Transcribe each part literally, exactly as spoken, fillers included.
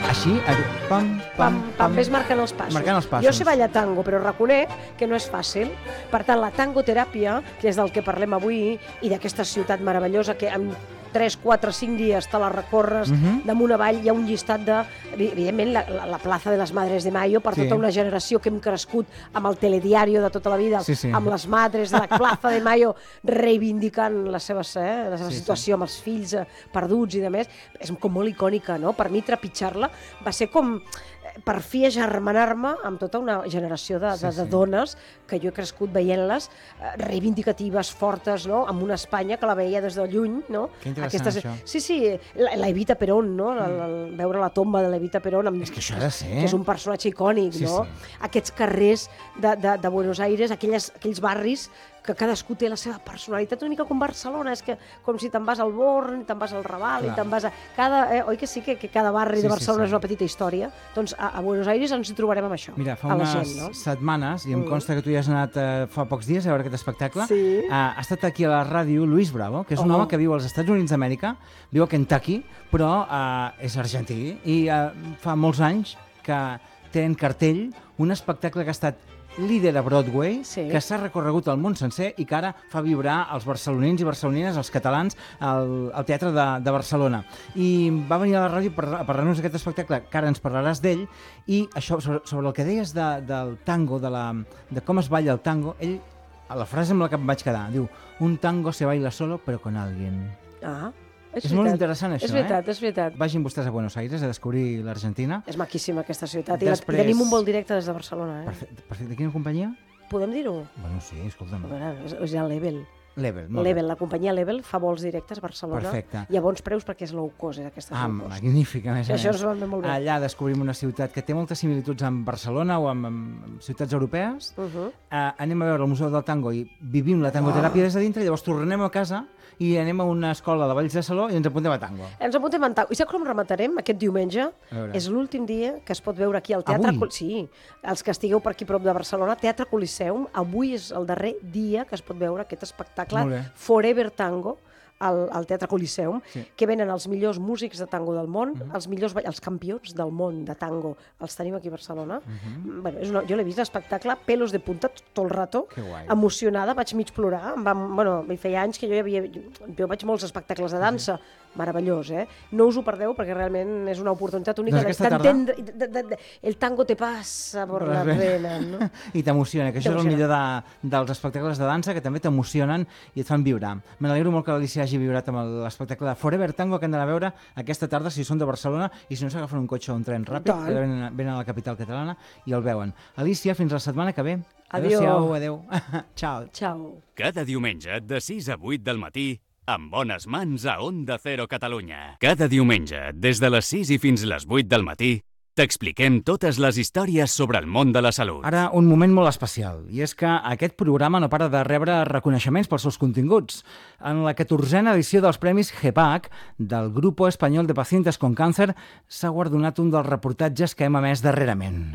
Així, pam, pam, pam, ves marcant els passos. Marcant els passos. Jo sé ballar tango, però reconec que no és fàcil. Per tant, la tangoteràpia, que és del que parlem avui, i d'aquesta ciutat meravellosa que amb tres, quatre, cinc dies te la recorres uh-huh. damunt avall, hi ha un llistat de, evidentment, la, la, la plaça de les Madres de Mayo, per sí. tota una generació que hem crescut amb el telediario de tota la vida, sí, sí. amb les madres de la plaça de Mayo reivindicant la seva, eh, la seva sí, situació sí. amb els fills eh, perduts i de més. És com molt icònica, no? Per mi trepitjar-la va ser com per fi agermanar-me amb tota una generació de, de, sí, sí. de dones que jo he crescut veient-les eh, reivindicatives, fortes, no? Amb una Espanya que la veia des de lluny, no? Que interessant, Aquestes... això. Sí, sí, la, la Evita Perón, no? El, el, veure la tomba de la Evita Perón, amb... és que això ha de ser. Que és un personatge icònic, sí, no? Sí. Aquests carrers de, de, de Buenos Aires, aquelles, aquells barris que cadascú té la seva personalitat, una mica com Barcelona, és que com si te'n vas al Born, te'n vas al Raval, Clar. i te'n vas a... Cada, eh, oi que sí que, que cada barri sí, de Barcelona sí, sí. és una petita història? Doncs a, a Buenos Aires ens hi trobarem amb això. Mira, fa unes gent, no? setmanes, i em mm. consta que tu hi has anat eh, fa pocs dies a veure aquest espectacle, sí. eh, ha estat aquí a la ràdio Luis Bravo, que és un oh. home que viu als Estats Units d'Amèrica, viu a Kentucky, però eh, és argentí, i eh, fa molts anys que té en cartell un espectacle que ha estat líder a Broadway, sí. que s'ha recorregut al món sencer i que ara fa vibrar els barcelonins i barcelonines, els catalans, al, al Teatre de, de Barcelona. I va venir a la ràdio per, a parlar-nos d'aquest espectacle, que ara ens parlaràs d'ell, i això, sobre, sobre el que deies de, del tango, de, la, de com es balla el tango, ell, a la frase amb la que em vaig quedar, diu, un tango se baila solo però con alguien. Ah, és, és molt interessant això, és veritat, eh? És veritat, Vagin vostès a Buenos Aires a descobrir l'Argentina. És maquíssima aquesta ciutat. Després... I tenim un vol directe des de Barcelona. Eh? Perfecte. Perfecte. De quina companyia? Podem dir-ho? Bueno, sí, escolta'm. Bueno, és, és el Level. Level, molt Level, bé. La companyia Level fa vols directes a Barcelona. Perfecte. I a bons preus perquè és low cost, és aquesta ah, low cost. Magnífica, a més a més. Això es va molt bé. Allà descobrim una ciutat que té moltes similituds amb Barcelona o amb, amb ciutats europees. Uh -huh. uh, anem a veure el Museu del Tango i vivim la tangoteràpia oh. des de dintre, i llavors tornem a casa i anem a una escola de Valls de Saló i ens apuntem a tango. Ens apuntem a tango. I saps com rematarem aquest diumenge? És l'últim dia que es pot veure aquí al Teatre... Avui? Sí, els que estigueu per aquí prop de Barcelona, Teatre Coliseum, avui és el darrer dia que es pot veure aquest espectacle Forever Tango, al, al Teatre Coliseum, sí. que venen els millors músics de tango del món, uh-huh. els millors els campions del món de tango, els tenim aquí a Barcelona. Uh-huh. Bueno, és una, jo l'he vist l'espectacle, pelos de punta tot el rato, emocionada, vaig mig plorar, em va, bueno, mi feia anys que jo, havia, jo vaig molts espectacles de dansa, uh-huh. meravellós, eh? No us ho perdeu perquè realment és una oportunitat única d'entendre, de, de, de, de, el tango te passa per la pena, no? I t'emociona, que això és el millor de, dels espectacles de dansa, que també t'emocionen i et fan vibrar. Me n'alegro molt que l'Alicia hagi vibrat amb l'espectacle de Forever Tango, que han d'anar a veure aquesta tarda si són de Barcelona, i si no s'agafen un cotxe o un tren ràpid, que venen, venen a la capital catalana i el veuen. Alicia, fins la setmana que ve. Adéu. Adéu. Ciao. Ciao. Cada diumenge de sis a vuit del matí, amb bones mans a Onda Cero Catalunya. Cada diumenge, des de les sis i fins les vuit del matí, t'expliquem totes les històries sobre el món de la salut. Ara, un moment molt especial, i és que aquest programa no para de rebre reconeixements pels seus continguts. En la catorzena edició dels Premis GEPAC del Grupo Español de Pacientes con Cáncer s'ha guardonat un dels reportatges que hem emès darrerament.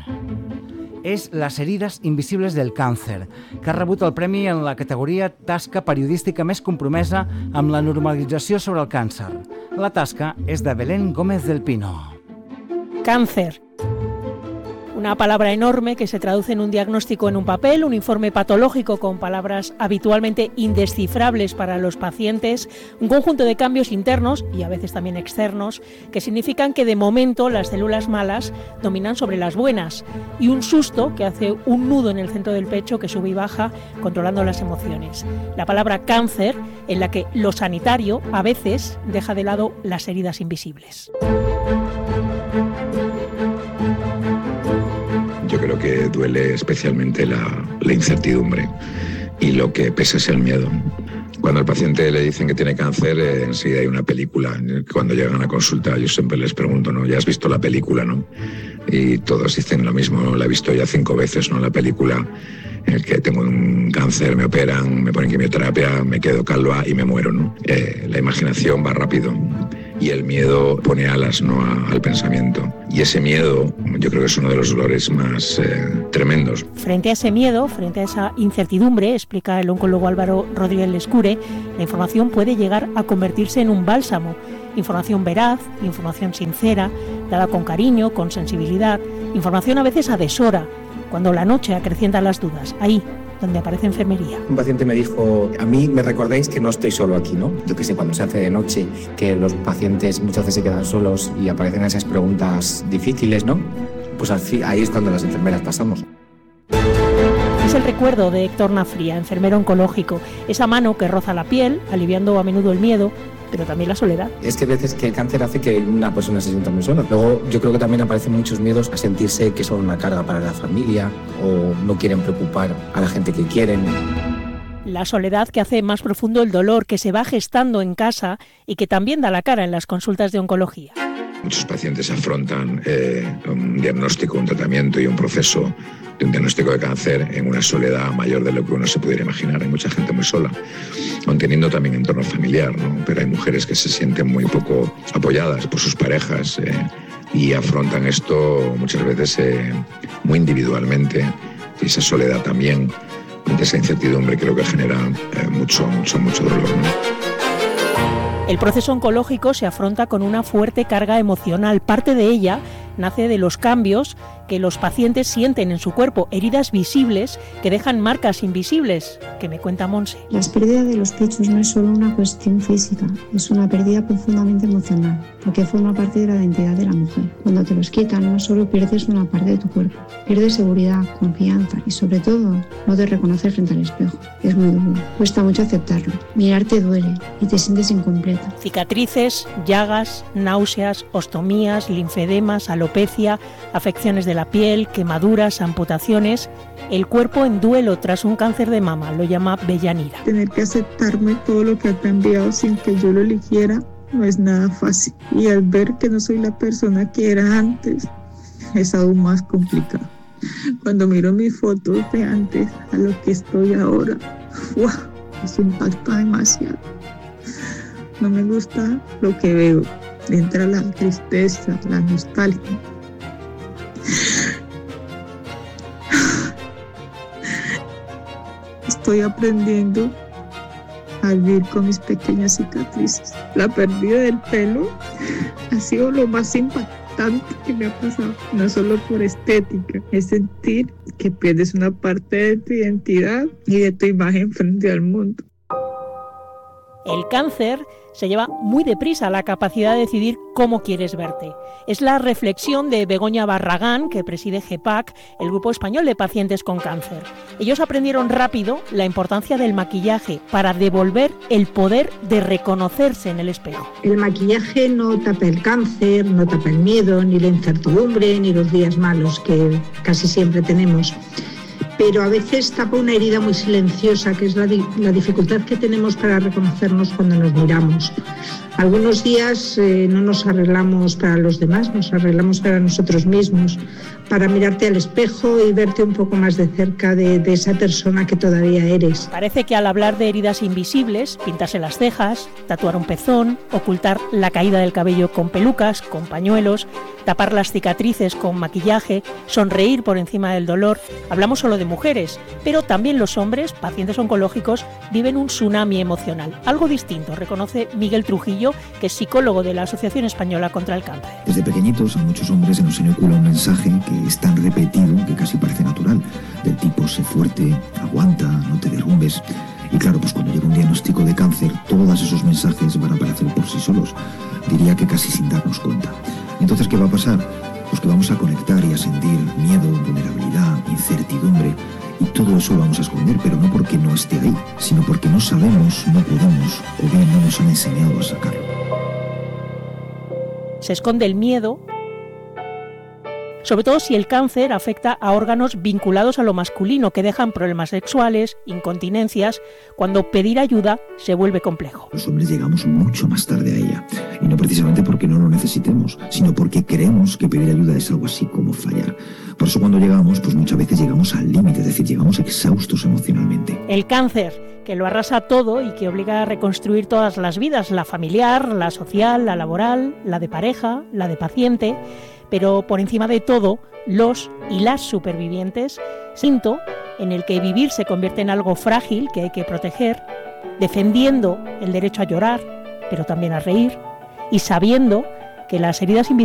És Las heridas invisibles del cáncer, que ha rebut el premi en la categoria tasca periodística més compromesa amb la normalització sobre el càncer. La tasca és de Belén Gómez del Pino. Cáncer. Una palabra enorme que se traduce en un diagnóstico en un papel, un informe patológico con palabras habitualmente indescifrables para los pacientes, un conjunto de cambios internos y a veces también externos que significan que de momento las células malas dominan sobre las buenas y un susto que hace un nudo en el centro del pecho que sube y baja controlando las emociones. La palabra cáncer en la que lo sanitario a veces deja de lado las heridas invisibles. Yo creo que duele especialmente la, la incertidumbre y lo que pesa es el miedo. Cuando al paciente le dicen que tiene cáncer, eh, enseguida hay una película. Cuando llegan a consulta yo siempre les pregunto, ¿no? ¿Ya has visto la película, no? Y todos dicen lo mismo, ¿no? La he visto ya cinco veces, ¿no? La película en el que tengo un cáncer, me operan, me ponen quimioterapia, me quedo calva y me muero, ¿no? Eh, la imaginación va rápido y el miedo pone alas, ¿no? a, al pensamiento. Y ese miedo yo creo que es uno de los dolores más eh, tremendos. Frente a ese miedo, frente a esa incertidumbre, explica el oncólogo Álvaro Rodríguez Lescure, la información puede llegar a convertirse en un bálsamo. información veraz, información sincera, dada con cariño, con sensibilidad, información a veces a deshora, cuando la noche acrecienta las dudas, ahí donde aparece enfermería. Un paciente me dijo, a mí me recordáis que no estoy solo aquí, ¿no? Yo que sé, cuando se hace de noche, que los pacientes muchas veces se quedan solos y aparecen esas preguntas difíciles, ¿no? Pues así, ahí es cuando las enfermeras pasamos. Es el recuerdo de Héctor Nafría, enfermero oncológico, esa mano que roza la piel, aliviando a menudo el miedo, pero también la soledad. Es que a veces que el cáncer hace que una persona se sienta muy sola. Luego yo creo que también aparecen muchos miedos a sentirse que son una carga para la familia o no quieren preocupar a la gente que quieren. La soledad que hace más profundo el dolor, que se va gestando en casa y que también da la cara en las consultas de oncología. Muchos pacientes afrontan eh, un diagnóstico, un tratamiento y un proceso de un diagnóstico de cáncer en una soledad mayor de lo que uno se pudiera imaginar. Hay mucha gente muy sola, aun teniendo también entorno familiar, ¿no? Pero hay mujeres que se sienten muy poco apoyadas por sus parejas eh, y afrontan esto muchas veces eh, muy individualmente. Y esa soledad también, ante esa incertidumbre, creo que genera eh, mucho, mucho, mucho dolor, ¿no? El proceso oncológico se afronta con una fuerte carga emocional. Parte de ella nace de los cambios que los pacientes sienten en su cuerpo, heridas visibles que dejan marcas invisibles, que me cuenta Monse. La pérdida de los pechos no es solo una cuestión física, es una pérdida profundamente emocional, porque forma parte de la identidad de la mujer. Cuando te los quitan, no solo pierdes una parte de tu cuerpo, pierdes seguridad, confianza y sobre todo no te reconoces frente al espejo. Es muy duro, cuesta mucho aceptarlo. Mirarte duele y te sientes incompleta. Cicatrices, llagas, náuseas, ostomías, linfedemas, alopecia, afecciones de la piel, quemaduras, amputaciones. El cuerpo en duelo tras un cáncer de mama, lo llama Bellanira. Tener que aceptarme todo lo que ha cambiado sin que yo lo eligiera no es nada fácil. Y al ver que no soy la persona que era antes, es aún más complicado. Cuando miro mis fotos de antes a lo que estoy ahora, ¡wow!, eso impacta demasiado. No me gusta lo que veo. Entra la tristeza, la nostalgia. Estoy aprendiendo a vivir con mis pequeñas cicatrices. La pérdida del pelo ha sido lo más impactante que me ha pasado. No solo por estética, es sentir que pierdes una parte de tu identidad y de tu imagen frente al mundo. El cáncer se lleva muy deprisa la capacidad de decidir cómo quieres verte. Es la reflexión de Begoña Barragán, que preside GEPAC, el grupo español de pacientes con cáncer. Ellos aprendieron rápido la importancia del maquillaje para devolver el poder de reconocerse en el espejo. El maquillaje no tapa el cáncer, no tapa el miedo, ni la incertidumbre, ni los días malos que casi siempre tenemos. Pero a veces tapa una herida muy silenciosa, que es la, di- la dificultad que tenemos para reconocernos cuando nos miramos. Algunos días eh, no nos arreglamos para los demás, nos arreglamos para nosotros mismos, para mirarte al espejo y verte un poco más de cerca de, de esa persona que todavía eres. Parece que al hablar de heridas invisibles, pintarse las cejas, tatuar un pezón, ocultar la caída del cabello con pelucas, con pañuelos, tapar las cicatrices con maquillaje, sonreír por encima del dolor, hablamos solo de mujeres, pero también los hombres, pacientes oncológicos, viven un tsunami emocional. Algo distinto, reconoce Miguel Trujillo, que es psicólogo de la Asociación Española contra el Cáncer. Desde pequeñitos a muchos hombres se nos inocula un mensaje que es tan repetido que casi parece natural, del tipo sé fuerte, aguanta, no te derrumbes. Y claro, pues cuando llega un diagnóstico de cáncer, todos esos mensajes van a aparecer por sí solos, diría que casi sin darnos cuenta. Entonces, ¿qué va a pasar? Pues que vamos a conectar y a sentir miedo, vulnerabilidad, incertidumbre, y todo eso lo vamos a esconder, pero no porque no esté ahí, sino porque no sabemos, no podemos, o bien no nos han enseñado a sacarlo. Se esconde el miedo, sobre todo si el cáncer afecta a órganos vinculados a lo masculino, que dejan problemas sexuales, incontinencias, cuando pedir ayuda se vuelve complejo. Los hombres llegamos mucho más tarde a ella, y no precisamente porque no lo necesitemos, sino porque creemos que pedir ayuda es algo así como fallar. Por eso cuando llegamos, pues muchas veces llegamos al límite, es decir, llegamos exhaustos emocionalmente. El cáncer, que lo arrasa todo y que obliga a reconstruir todas las vidas, la familiar, la social, la laboral, la de pareja, la de paciente, pero por encima de todo, los y las supervivientes, cinto en el que vivir se convierte en algo frágil que hay que proteger, defendiendo el derecho a llorar, pero también a reír, y sabiendo que las heridas invisibles